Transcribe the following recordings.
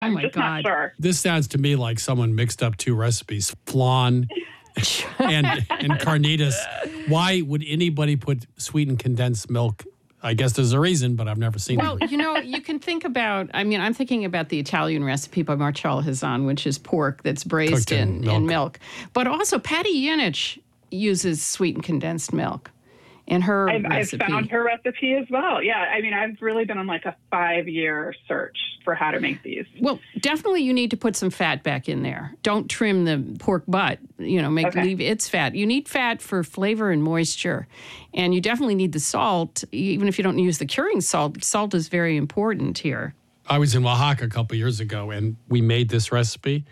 I'm my just God. not sure. This sounds to me like someone mixed up two recipes, flan and carnitas. Why would anybody put sweetened condensed milk? I guess there's a reason, but I've never seen it. Well, you can think about, I'm thinking about the Italian recipe by Marcel Hazan, which is pork that's braised in milk. But also Patty Yunich uses sweetened condensed milk in her recipe. I've found her recipe as well. Yeah, I've really been on like a 5-year search for how to make these. Well, definitely you need to put some fat back in there. Don't trim the pork butt, leave its fat. You need fat for flavor and moisture. And you definitely need the salt, even if you don't use the curing salt. Salt is very important here. I was in Oaxaca a couple of years ago, and we made this recipe.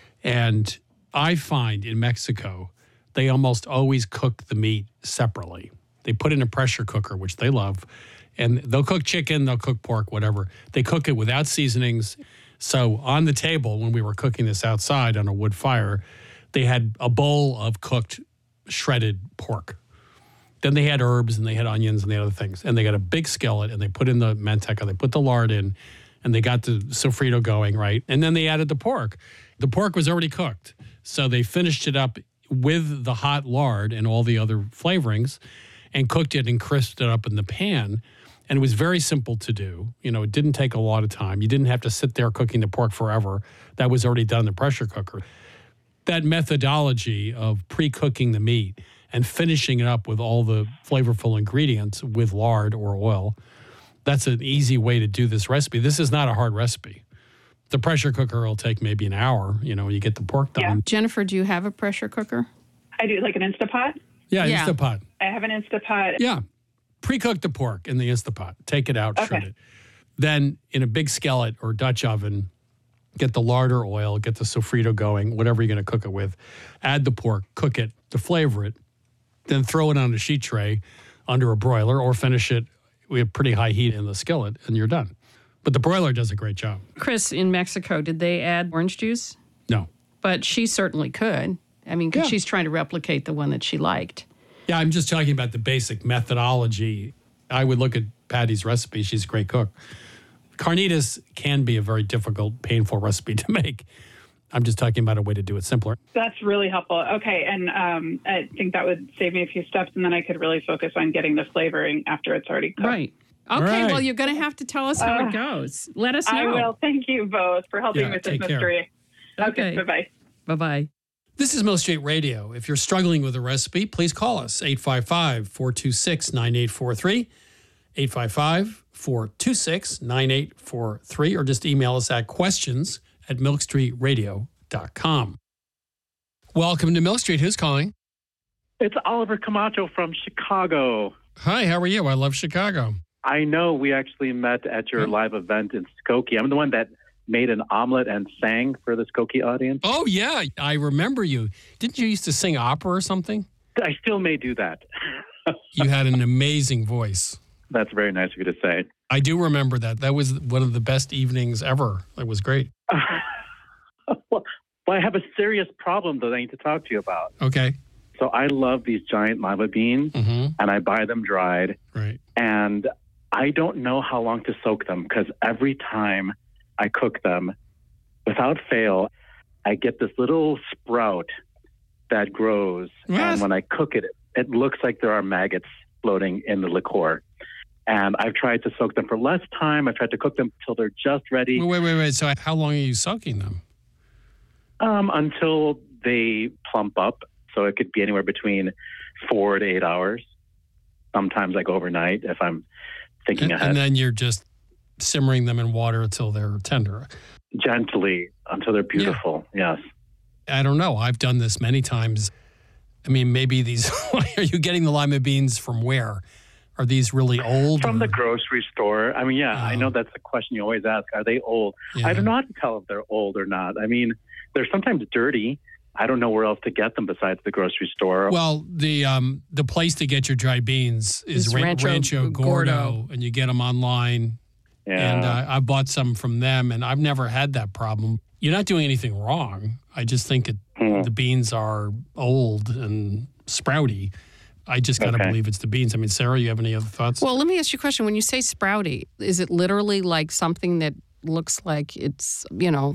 And I find in Mexico, they almost always cook the meat separately. They put it in a pressure cooker, which they love. And they'll cook chicken, they'll cook pork, whatever. They cook it without seasonings. So on the table, when we were cooking this outside on a wood fire, they had a bowl of cooked shredded pork. Then they had herbs and they had onions and they had other things. And they got a big skillet and they put in the manteca, they put the lard in, and they got the sofrito going, right? And then they added the pork. The pork was already cooked. So they finished it up with the hot lard and all the other flavorings and cooked it and crisped it up in the pan. And it was very simple to do. It didn't take a lot of time. You didn't have to sit there cooking the pork forever. That was already done in the pressure cooker. That methodology of pre-cooking the meat and finishing it up with all the flavorful ingredients with lard or oil, that's an easy way to do this recipe. This is not a hard recipe. The pressure cooker will take maybe an hour, you get the pork done. Yeah. Jennifer, do you have a pressure cooker? I do, like an Instapot. Yeah, Instapot. I have an Instapot. Yeah. Pre-cook the pork in the Instapot. Take it out, shred it. Then in a big skillet or Dutch oven, get the lard or oil, get the sofrito going, whatever you're going to cook it with. Add the pork, cook it to flavor it. Then throw it on a sheet tray under a broiler or finish it with pretty high heat in the skillet and you're done. But the broiler does a great job. Chris, in Mexico, did they add orange juice? No. But she certainly could. Because she's trying to replicate the one that she liked. Yeah, I'm just talking about the basic methodology. I would look at Patty's recipe. She's a great cook. Carnitas can be a very difficult, painful recipe to make. I'm just talking about a way to do it simpler. That's really helpful. Okay, and I think that would save me a few steps, and then I could really focus on getting the flavoring after it's already cooked. Right. Okay, right. Well, you're going to have to tell us how it goes. Let us know. I will. Thank you both for helping with this mystery. Okay, bye-bye. Bye-bye. This is Milk Street Radio. If you're struggling with a recipe, please call us, 855-426-9843, 855-426-9843, or just email us at questions@milkstreetradio.com. Welcome to Milk Street. Who's calling? It's Oliver Camacho from Chicago. Hi, how are you? I love Chicago. I know we actually met at your live event in Skokie. I'm the one that made an omelet and sang for the Skokie audience. Oh, yeah. I remember you. Didn't you used to sing opera or something? I still may do that. You had an amazing voice. That's very nice of you to say. I do remember that. That was one of the best evenings ever. It was great. Well, I have a serious problem that I need to talk to you about. Okay. So I love these giant lima beans, and I buy them dried. Right. And I don't know how long to soak them because every time I cook them, without fail, I get this little sprout that grows. What? And when I cook it, it looks like there are maggots floating in the liqueur. And I've tried to soak them for less time. I've tried to cook them until they're just ready. Wait. So how long are you soaking them? Until they plump up. So it could be anywhere between 4 to 8 hours. Sometimes I go overnight if I'm thinking ahead. And then you're just simmering them in water until they're tender. Gently until they're beautiful, yes. I don't know. I've done this many times. Maybe these, are you getting the lima beans from where? Are these really old? From the grocery store. I know that's the question you always ask. Are they old? Yeah. I don't know how to tell if they're old or not. They're sometimes dirty. I don't know where else to get them besides the grocery store. Well, the place to get your dried beans is Rancho Gordo, and you get them online. Yeah. And I bought some from them, and I've never had that problem. You're not doing anything wrong. I just think the beans are old and sprouty. I just got to believe it's the beans. Sarah, you have any other thoughts? Well, let me ask you a question. When you say sprouty, is it literally like something that looks like it's, you know,